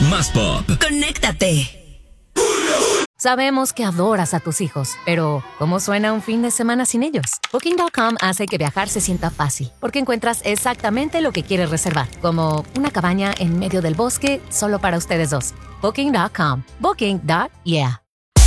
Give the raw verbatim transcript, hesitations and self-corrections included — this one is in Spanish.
Más pop. Conéctate. Sabemos que adoras a tus hijos, pero ¿cómo suena un fin de semana sin ellos? Booking punto com hace que viajar se sienta fácil, porque encuentras exactamente lo que quieres reservar, como una cabaña en medio del bosque solo para ustedes dos. Booking punto com. Booking. Yeah.